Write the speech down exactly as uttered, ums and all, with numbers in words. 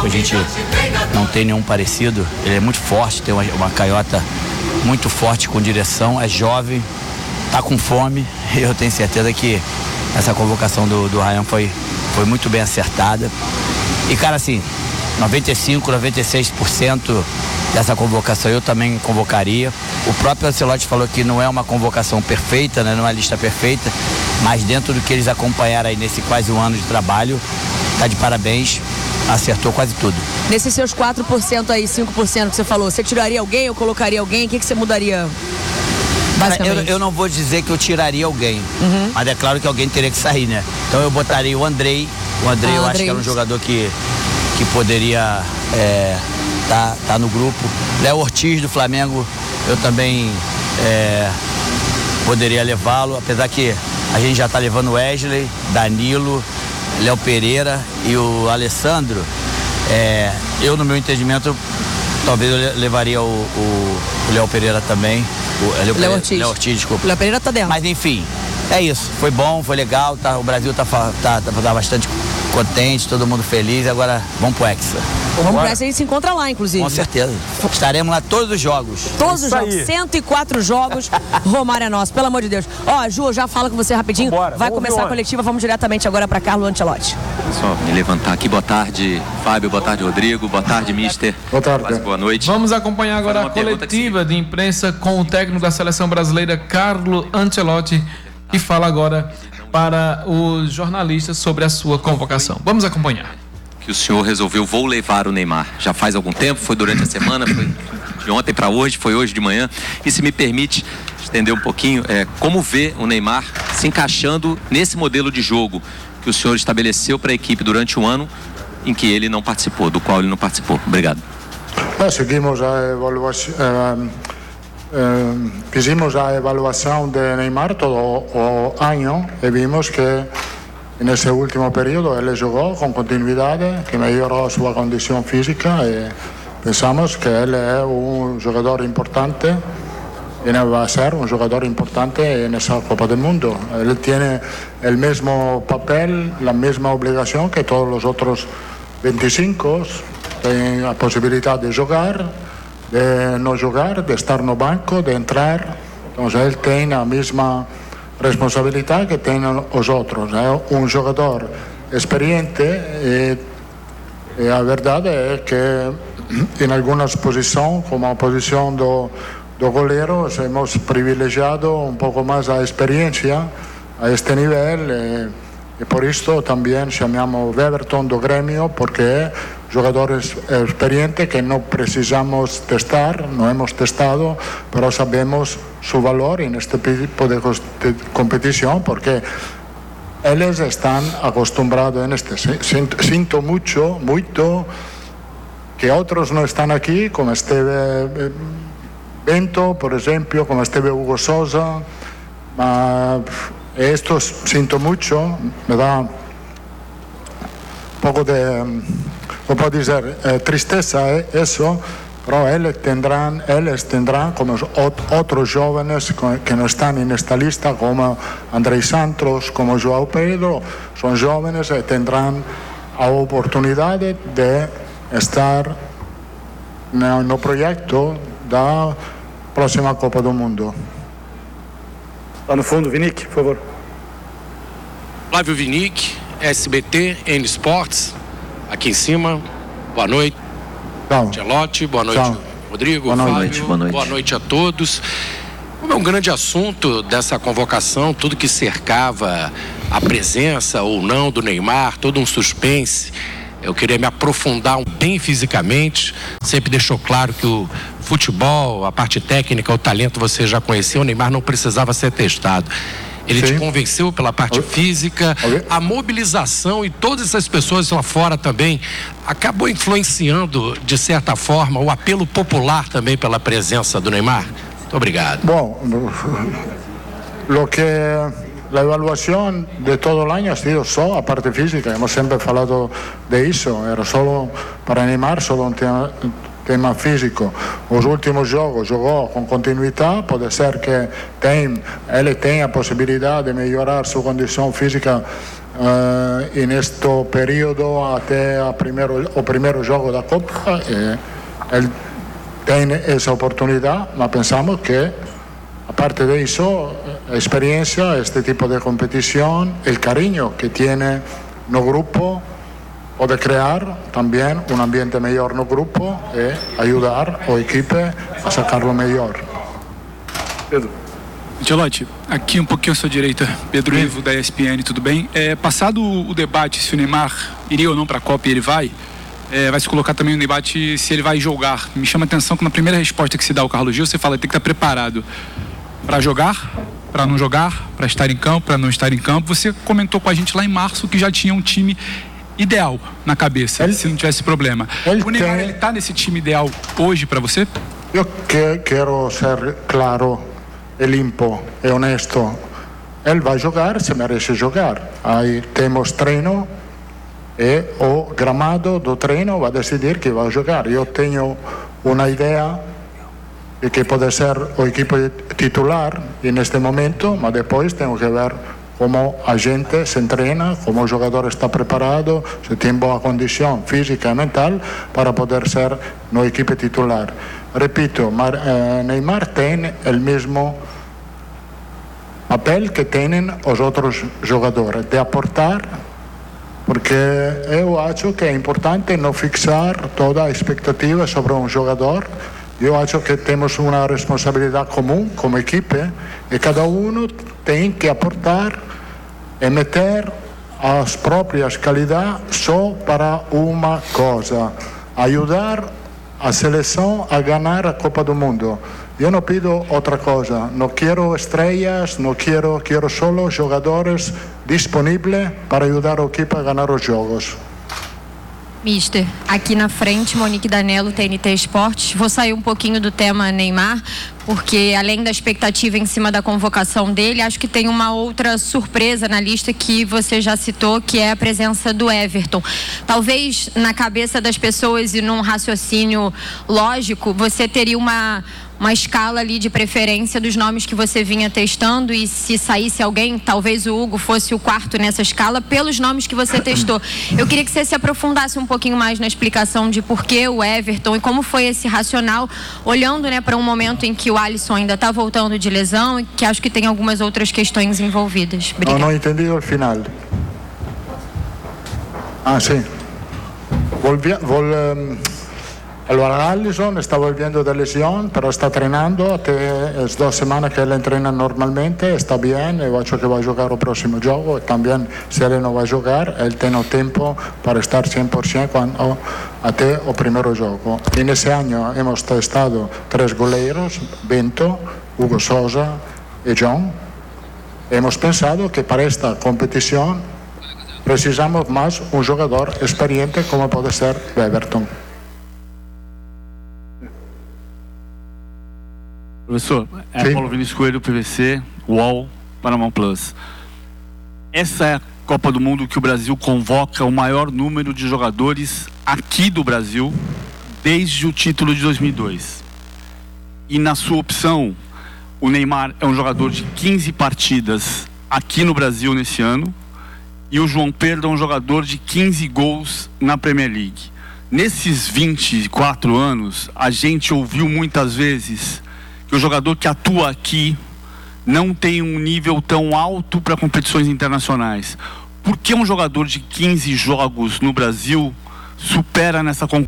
a gente não tem nenhum parecido. Ele é muito forte, tem uma, uma canhota muito forte com direção, é jovem, tá com fome. E eu tenho certeza que essa convocação do, do Ryan foi, foi muito bem acertada. E, cara, assim, noventa e cinco, noventa e seis por cento dessa convocação eu também convocaria. O próprio Ancelotti falou que não é uma convocação perfeita, né? Não é uma lista perfeita, mas dentro do que eles acompanharam aí nesse quase um ano de trabalho, tá de parabéns, acertou quase tudo. Nesses seus quatro por cento aí, cinco por cento que você falou, você tiraria alguém ou colocaria alguém? O que, que você mudaria? Eu, eu não vou dizer que eu tiraria alguém, uhum. mas é claro que alguém teria que sair, né? Então eu botaria o Andrei. O Andrei ah, eu Andrei. acho que era um jogador que, que poderia é, tá, tá no grupo. Léo Ortiz do Flamengo, eu também é, poderia levá-lo, apesar que a gente já tá levando o Wesley, Danilo, Léo Pereira e o Alessandro. É, eu, no meu entendimento, talvez eu levaria o, o, o Léo Pereira também. O Léo, Léo Ortiz. Léo Ortiz, desculpa. O Léo Pereira tá dentro. Mas enfim, é isso. Foi bom, foi legal. Tá, o Brasil tá, tá, tá, tá bastante contente, todo mundo feliz. Agora vamos pro Hexa. Vamos pro Hexa, a gente se encontra lá, inclusive. Com certeza. Estaremos lá todos os jogos. Todos os jogos. cento e quatro jogos. Romário é nosso, pelo amor de Deus. Ó, Ju, já fala com você rapidinho. Vambora, vai começar a coletiva. Vamos diretamente agora para Carlo Ancelotti. Só me levantar aqui. Boa tarde, Fábio. Boa tarde, Rodrigo. Boa tarde, Mister. Boa tarde. Quase boa noite. Vamos acompanhar agora a coletiva de imprensa com o técnico da seleção brasileira, Carlo Ancelotti, que fala agora para os jornalistas sobre a sua convocação. Vamos acompanhar. Que o senhor resolveu, vou levar o Neymar. Já faz algum tempo, foi durante a semana, foi de ontem para hoje, foi hoje de manhã. E se me permite estender um pouquinho, é, como vê o Neymar se encaixando nesse modelo de jogo que o senhor estabeleceu para a equipe durante um ano em que ele não participou, do qual ele não participou. Obrigado. Nós seguimos a evaluação, uh, uh, fizemos a avaliação de Neymar todo o ano e vimos que nesse último período ele jogou com continuidade, que melhorou a sua condição física e pensamos que ele é um jogador importante e vai ser um jogador importante nessa Copa do Mundo. Ele tem o mesmo papel, a mesma obrigação que todos os outros vinte e cinco, tem a possibilidade de jogar, de não jogar, de estar no banco, de entrar. Então ele tem a mesma responsabilidade que tem os outros. É um jogador experiente e, e a verdade é que em algumas posições, como a posição do, do goleiro, hemos privilegiado um pouco mais a experiência a este nível e, e por isso também chamamos Weverton do Grêmio, porque é jogador experiente que não precisamos testar, não hemos testado, mas sabemos su valor neste tipo de competição, porque eles estão acostumados neste. Sinto, sinto muito, muito que outros não estão aqui, como esteve Bento, por exemplo, como esteve Hugo Sousa, mas estos sinto muito, me dá um pouco de, não posso dizer, eh, tristeza é eh, isso. Pero eles tendrán, eles tendrán como outros jovens que não estão nesta lista, como Andrei Santos, como João Pedro, são jovens e terão a oportunidade de estar no, no projeto da próxima Copa do Mundo. Lá no fundo, Vinick, por favor. Flávio Vinick, S B T, N Sports, aqui em cima. Boa noite. Ancelotti, boa noite, Tchau. Rodrigo, boa Fábio, noite, boa noite. boa noite a todos. Como é um grande assunto dessa convocação, tudo que cercava a presença ou não do Neymar, todo um suspense. Eu queria me aprofundar bem fisicamente, sempre deixou claro que o futebol, a parte técnica, o talento você já conheceu, o Neymar não precisava ser testado. Ele Sim. te convenceu pela parte física, a mobilização e todas essas pessoas lá fora também acabou influenciando, de certa forma, o apelo popular também pela presença do Neymar? Muito obrigado. Bom, lo que a avaliação de todo o ano ha sido só a parte física, hemos sempre falado de isso, era só para Neymar, só um tema tema físico. Os últimos jogos jogou com continuidade, pode ser que tem, ele tenha a possibilidade de melhorar sua condição física Uh, e neste período até a primeiro, o primeiro jogo da Copa, eh, ele tem essa oportunidade, mas pensamos que, a parte disso, a experiência, este tipo de competição, o carinho que tem no grupo, pode criar também um ambiente melhor no grupo e ajudar a equipe a sacar o melhor. Pedro. Ancelotti, aqui um pouquinho à sua direita, Pedro Sim. Ivo da E S P N, tudo bem? É, passado o debate se o Neymar iria ou não para a Copa e ele vai, é, vai se colocar também no debate se ele vai jogar. Me chama a atenção que na primeira resposta que se dá ao Carlos Gil, você fala que tem que estar preparado para jogar, para não jogar, para estar em campo, para não estar em campo. Você comentou com a gente lá em março que já tinha um time ideal na cabeça, ele, se não tivesse problema. O Neymar, tem... ele está nesse time ideal hoje para você? Eu que, quero ser claro e limpo e honesto. Ele vai jogar, se merece jogar. Aí temos treino e o gramado do treino vai decidir que vai jogar. Eu tenho uma ideia de que pode ser o equipe titular neste momento, mas depois tenho que ver como a gente se treina, como o jogador está preparado, se tem boa condição física e mental para poder ser na equipe titular. Repito, Mar, eh, Neymar tem o mesmo papel que têm os outros jogadores, de aportar, porque eu acho que é importante não fixar toda a expectativa sobre um jogador. Eu acho que temos uma responsabilidade comum como equipe e cada um tem que aportar e meter as próprias qualidades só para uma coisa: ajudar a seleção a ganhar a Copa do Mundo. Eu não pido outra coisa, não quero estrelas, não quero, quero só jogadores disponíveis para ajudar a equipe a ganhar os jogos. Mister, aqui na frente, Monique Danello, T N T Esportes. Vou sair um pouquinho do tema Neymar, porque além da expectativa em cima da convocação dele, acho que tem uma outra surpresa na lista que você já citou, que é a presença do Everton. Talvez na cabeça das pessoas e num raciocínio lógico, você teria uma... uma escala ali de preferência dos nomes que você vinha testando, e se saísse alguém, talvez o Hugo fosse o quarto nessa escala, pelos nomes que você testou. Eu queria que você se aprofundasse um pouquinho mais na explicação de por que o Everton e como foi esse racional, olhando, né, para um momento em que o Alisson ainda está voltando de lesão e que acho que tem algumas outras questões envolvidas. Obrigada. Não, não entendi o final. Ah, sim. Volvi, vol, um... Allora, Alisson está volviendo de lesión, pero está treinando até as duas semanas que ele treina normalmente, está bem, eu acho que vai jogar o próximo jogo, e também, se ele não vai jogar, ele tem o tempo para estar cem por cento quando, até o primeiro jogo. E nesse ano hemos testado três goleiros, Bento, Hugo Sousa e John. Hemos pensado que para esta competição precisamos mais um jogador experiente como pode ser o Everton. Professor, é Sim. Paulo Vinícius Coelho, P V C, U O L, Paramount Plus. Essa é a Copa do Mundo que o Brasil convoca o maior número de jogadores aqui do Brasil desde o título de dois mil e dois. E na sua opção, o Neymar é um jogador de quinze partidas aqui no Brasil nesse ano, e o João Pedro é um jogador de quinze gols na Premier League. Nesses vinte e quatro anos, a gente ouviu muitas vezes que o jogador que atua aqui não tem um nível tão alto para competições internacionais. Por que um jogador de quinze jogos no Brasil supera nessa concorrência